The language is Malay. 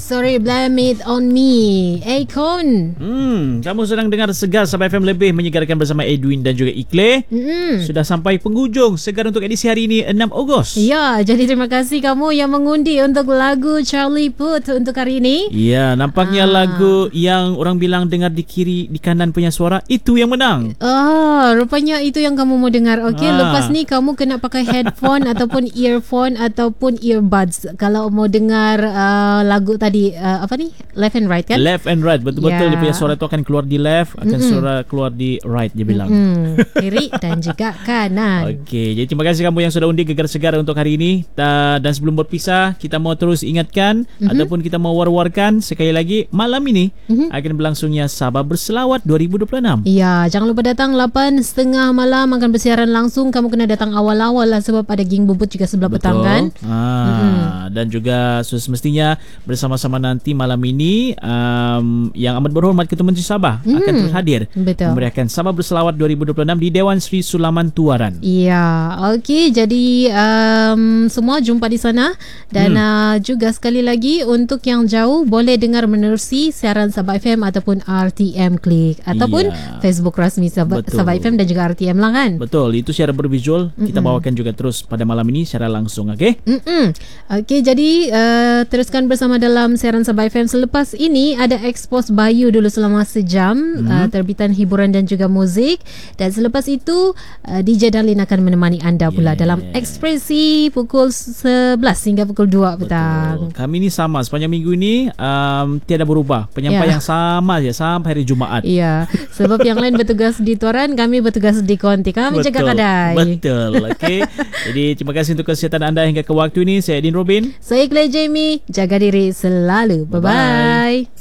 Sorry, blame it on me. Akon. Kamu sedang dengar Segar Sabah FM Lebih menyegarkan bersama Edwin dan juga Ikle. Sudah sampai penghujung Segar untuk edisi hari ini 6 Ogos. Ya, jadi terima kasih kamu yang mengundi untuk lagu Charlie Puth untuk hari ini. Ya, nampaknya lagu yang orang bilang dengar di kiri, di kanan punya suara itu yang menang. Rupanya itu yang kamu mau dengar. Okey, lepas ni kamu kena pakai headphone ataupun earphone ataupun earbuds kalau mau dengar lagu tadi apa ni? Left and right kan? Left and right, betul-betul dia punya suara tu akan keluar di left, akan suara keluar di right dia bilang. Kiri dan juga kanan. Okey, jadi terima kasih kamu yang sudah undi Gegar Segar untuk hari ini. Dan sebelum berpisah, kita mau terus ingatkan ataupun kita mau war-warkan sekali lagi malam ini akan berlangsungnya Sabah Berselawat 2026. Ya, jangan lupa datang 8.30 malam akan bersiaran langsung. Kamu kena datang awal-awal lah sebab ada geng bubut juga sebelah petang kan. Dan juga semestinya bersama-sama nanti malam ini yang amat berhormat Ketua Menteri Sabah akan terus hadir memberiakan Sabah Berselawat 2026 di Dewan Sri Sulaman Tuaran. Ya, okey. Jadi semua jumpa di sana dan juga sekali lagi untuk yang jauh boleh dengar menerusi siaran Sabah FM ataupun RTM Klik ataupun Facebook rasmi Sabah FM dan juga RTM lah kan. Betul, itu secara bervisual kita bawakan juga terus pada malam ini secara langsung, okey? Okey, jadi teruskan bersama dalam siaran Sabah FM. Selepas ini ada Expose Bayu dulu selama sejam, terbitan hiburan dan juga muzik, dan selepas itu DJ Darlin akan menemani anda pula dalam Ekspresi pukul 11 hingga pukul 2 petang. Kami ni sama sepanjang minggu ini tiada berubah, penyampaian yang sama saja sampai hari Jumaat. Ya, sebab yang lain bertugas di Tuaran, kami bertugas di Konti. Kami jaga kedai. Betul, okey. Jadi terima kasih untuk kesihatan anda hingga ke waktu ini. Saya Edin Robin. Saya Clay Jamie. Jaga diri selalu. Bye-bye.